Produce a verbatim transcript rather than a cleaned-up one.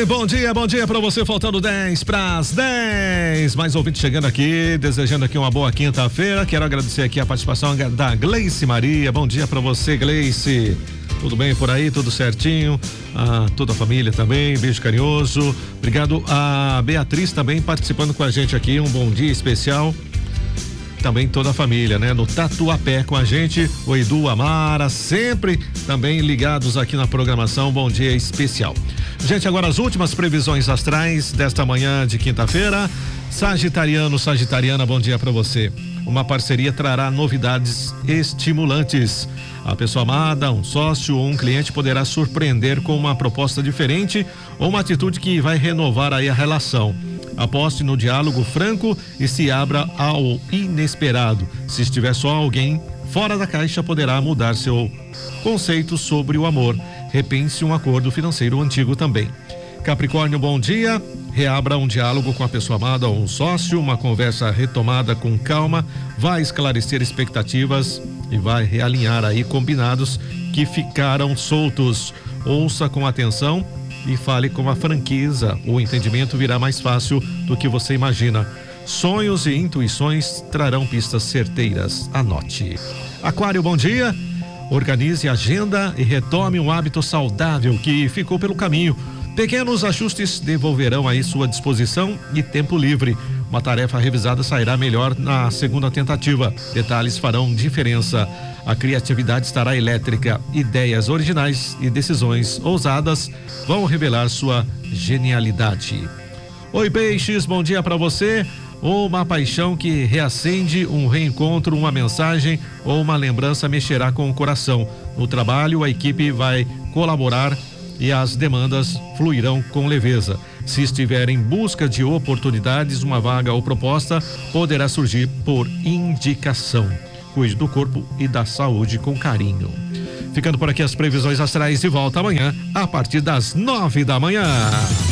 Oi, bom dia, bom dia pra você, faltando dez pras dez. Mais ouvinte chegando aqui, desejando aqui uma boa quinta-feira. Quero agradecer aqui a participação da Gleice Maria. Bom dia pra você, Gleice. Tudo bem por aí, tudo certinho? Ah, toda a família também, beijo carinhoso. Obrigado a Beatriz também participando com a gente aqui, um bom dia especial. Também toda a família, né? No Tatuapé com a gente, o Edu, a Mara, sempre também ligados aqui na programação. Bom dia especial. Gente, agora as últimas previsões astrais desta manhã de quinta-feira. Sagitariano, Sagitariana, bom dia para você. Uma parceria trará novidades estimulantes. A pessoa amada, um sócio ou um cliente poderá surpreender com uma proposta diferente ou uma atitude que vai renovar aí a relação. Aposte no diálogo franco e se abra ao inesperado. Se estiver só alguém fora da caixa, poderá mudar seu conceito sobre o amor. Repense um acordo financeiro antigo também. Capricórnio, bom dia. Reabra um diálogo com a pessoa amada ou um sócio. Uma conversa retomada com calma vai esclarecer expectativas e vai realinhar aí combinados que ficaram soltos. Ouça com atenção e fale com a franqueza. O entendimento virá mais fácil do que você imagina. Sonhos e intuições trarão pistas certeiras. Anote. Aquário, bom dia. Organize a agenda e retome um hábito saudável que ficou pelo caminho. Pequenos ajustes devolverão aí sua disposição e tempo livre. Uma tarefa revisada sairá melhor na segunda tentativa. Detalhes farão diferença. A criatividade estará elétrica. Ideias originais e decisões ousadas vão revelar sua genialidade. Oi, peixes, bom dia para você. Uma paixão que reacende, um reencontro, uma mensagem ou uma lembrança mexerá com o coração. No trabalho, a equipe vai colaborar e as demandas fluirão com leveza. Se estiver em busca de oportunidades, uma vaga ou proposta poderá surgir por indicação. Cuide do corpo e da saúde com carinho. Ficando por aqui as previsões astrais, de volta amanhã a partir das nove da manhã.